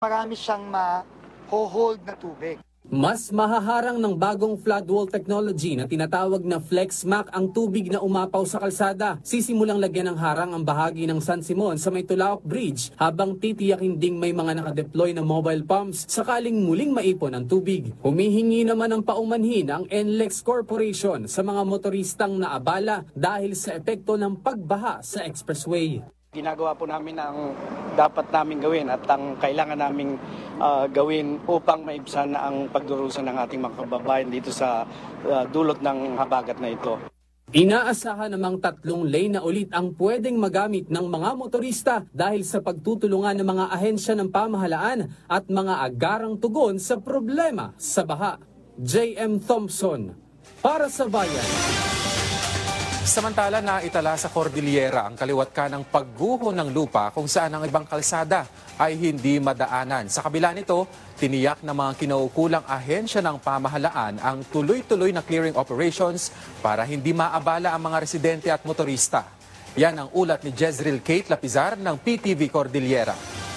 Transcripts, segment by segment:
marami siyang ma-hold na tubig. Mas mahaharang ng bagong flood wall technology na tinatawag na FlexMac ang tubig na umapaw sa kalsada. Sisimulang lagyan ng harang ang bahagi ng San Simon sa may Tulaok Bridge habang titiyakin ding may mga nakadeploy na mobile pumps sakaling muling maipon ang tubig. Humihingi naman ng paumanhin ang NLEX Corporation sa mga motoristang naabala dahil sa epekto ng pagbaha sa expressway. Ginagawa po namin ang dapat namin gawin at ang kailangan naming gawin upang maibsan ang pagdurusa ng ating mga kababayan dito sa dulot ng habagat na ito. Inaasahan namang 3 lane na ulit ang pwedeng magamit ng mga motorista dahil sa pagtutulungan ng mga ahensya ng pamahalaan at mga agarang tugon sa problema sa baha. J.M. Thompson, para sa Bayan. Samantala na itala sa Cordillera ang kaliwat ka ng pagguho ng lupa kung saan ang ibang kalsada ay hindi madaanan. Sa kabila nito, tiniyak ng mga kinaukulang ahensya ng pamahalaan ang tuloy-tuloy na clearing operations para hindi maabala ang mga residente at motorista. Yan ang ulat ni Jezreel Kate Lapizar ng PTV Cordillera.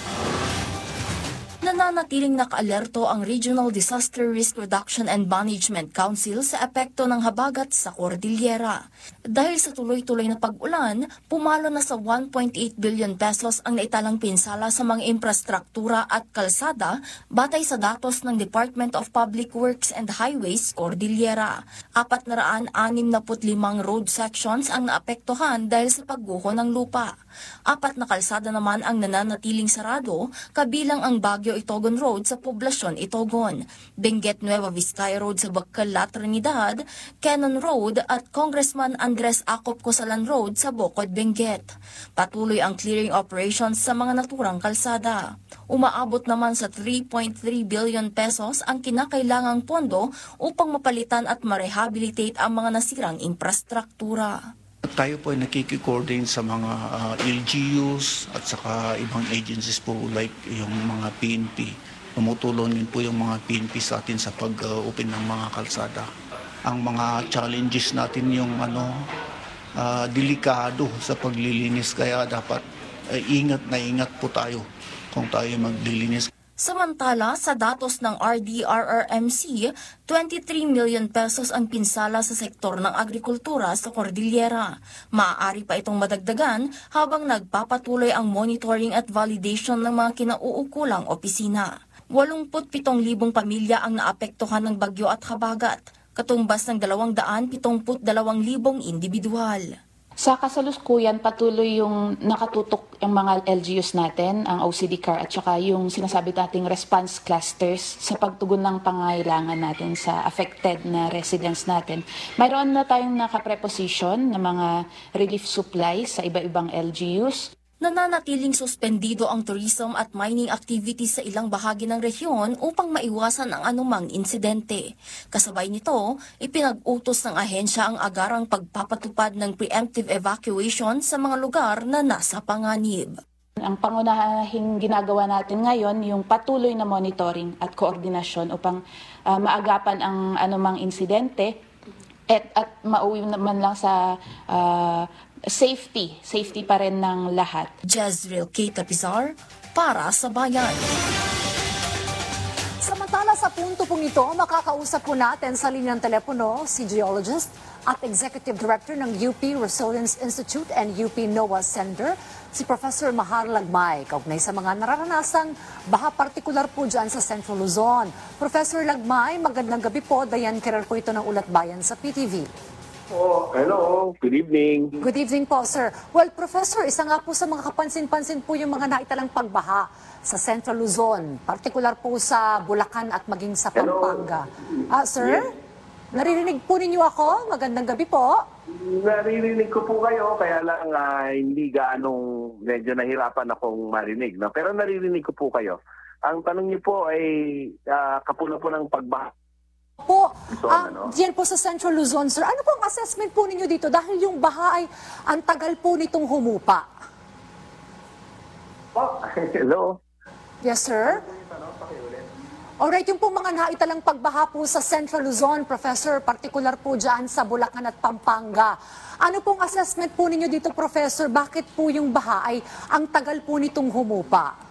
Nananatiling nakaalerto ang Regional Disaster Risk Reduction and Management Council sa epekto ng habagat sa Cordillera. Dahil sa tuloy-tuloy na pag-ulan, pumalo na sa 1.8 billion pesos ang naitalang pinsala sa mga infrastruktura at kalsada batay sa datos ng Department of Public Works and Highways Cordillera. 465 road sections ang naapektuhan dahil sa pagguho ng lupa. 4 na kalsada naman ang nananatiling sarado, kabilang ang Baguio Itogon Road sa poblasyon Itogon, Benguet Nueva Vizcaya Road sa Bacala, Trinidad, Cannon Road at Congressman Andres Acop Cosalan Road sa Bocod, Benguet. Patuloy ang clearing operations sa mga naturang kalsada. Umaabot naman sa 3.3 billion pesos ang kinakailangang pondo upang mapalitan at marehabilitate ang mga nasirang infrastruktura. Tayo po ay nakiki-coordinate sa mga LGUs at saka ibang agencies po like yung mga PNP. Tumutulong din po yung mga PNP sa atin sa pag-open ng mga kalsada. Ang mga challenges natin yung delikado sa paglilinis kaya dapat ingat na ingat po tayo kung tayo maglilinis. Samantala, sa datos ng RDRRMC, 23 million pesos ang pinsala sa sektor ng agrikultura sa Cordillera. Maaari pa itong madagdagan habang nagpapatuloy ang monitoring at validation ng mga kinauukulang opisina. 87,000 pamilya ang naapektuhan ng bagyo at habagat, katumbas ng 272,000 individual. Sa kasalukuyan, patuloy yung nakatutok yung mga LGUs natin, ang OCD CAR at saka yung sinasabi nating response clusters sa pagtugon ng pangailangan natin sa affected na residents natin. Mayroon na tayong nakapreposition ng mga relief supplies sa iba-ibang LGUs. Nananatiling suspendido ang tourism at mining activities sa ilang bahagi ng rehiyon upang maiwasan ang anumang insidente. Kasabay nito, ipinag-utos ng ahensya ang agarang pagpapatupad ng preemptive evacuation sa mga lugar na nasa panganib. Ang pangunahing ginagawa natin ngayon, yung patuloy na monitoring at koordinasyon upang maagapan ang anumang insidente at mauwi naman lang sa safety pa rin ng lahat. Jezreel Kate Lapizar, para sa Bayan. Samantala sa punto pong ito, makakausap po natin sa linyang telepono si geologist at Executive Director ng UP Resilience Institute and UP NOAA Center, si Professor Mahar Lagmay, kaugnay sa mga nararanasang baha partikular po dyan sa Central Luzon. Professor Lagmay, magandang gabi po. Dayan Kirar po ito ng Ulat Bayan sa PTV. Oh, hello. Good evening. Good evening po, sir. Well, Professor, isa nga po sa mga kapansin-pansin po yung mga naitalang pagbaha sa Central Luzon, partikular po sa Bulacan at maging sa Pampanga. Sir, yes. Naririnig po ninyo ako? Magandang gabi po. Naririnig ko po kayo, kaya lang hindi gaanong medyo nahirapan akong marinig. No? Pero naririnig ko po kayo. Ang tanong niyo po ay kapula po ng pagbaha. Po, diyan po sa Central Luzon, sir, ano pong assessment po ninyo dito? Dahil yung baha ay ang tagal po nitong humupa. Oh, hello. Yes, sir. Alright, yung pong mga naitalang pagbaha po sa Central Luzon, Professor, partikular po dyan sa Bulacan at Pampanga. Ano pong assessment po ninyo dito, Professor? Bakit po yung baha ay ang tagal po nitong humupa?